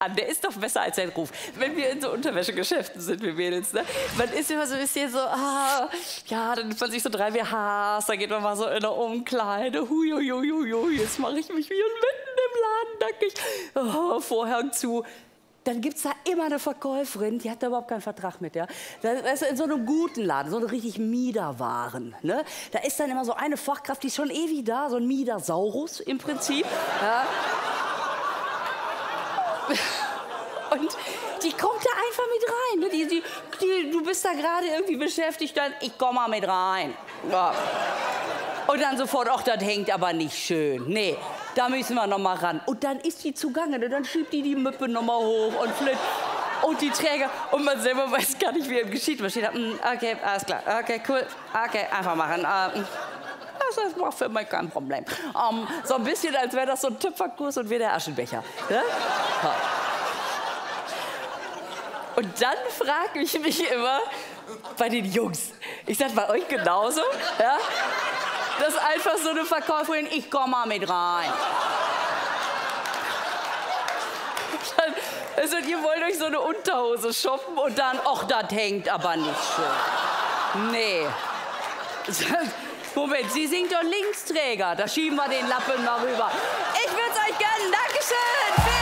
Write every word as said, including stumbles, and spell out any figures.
an. Der ist doch besser als sein Ruf. Wenn wir in so Unterwäschegeschäften sind, wir Mädels, ne? Man ist immer so ein bisschen so, ah, ja, dann nimmt man sich so drei W Hs, dann geht man mal so in eine Umkleide, hui, hui, hui, hui, jetzt mache ich mich wie mitten im Laden nackig, oh, Vorhang zu. Dann gibt es da immer eine Verkäuferin, die hat da überhaupt keinen Vertrag mit, ja. Das ist in so einem guten Laden, so eine richtig Miederwaren, ne? Da ist dann immer so eine Fachkraft, die ist schon ewig da, so ein Miedersaurus im Prinzip, ja. Und die kommt da einfach mit rein, ne? Die, die, die, du bist da gerade irgendwie beschäftigt, dann, ich komm mal mit rein. Ja. Und dann sofort, ach, das hängt aber nicht schön, nee. Da müssen wir noch mal ran. Und dann ist die zugange. Dann schiebt die die Müppe noch mal hoch und flitt. Und die Träger. Und man selber weiß gar nicht, wie ihm geschieht. Man steht da, okay, alles klar, okay, cool, okay, einfach machen. Das war für mich kein Problem. Um, so ein bisschen, als wäre das so ein Töpferkurs und wir der Aschenbecher. Ja? Und dann frage ich mich immer bei den Jungs. Ich sag, bei euch genauso? Ja? Das ist einfach so eine Verkäuferin, ich komm mal mit rein. Dann, also ihr wollt euch so eine Unterhose shoppen und dann, ach, das hängt aber nicht schön. Nee. Moment, Sie sind doch Linksträger, da schieben wir den Lappen mal rüber. Ich würde es euch gönnen, Dankeschön.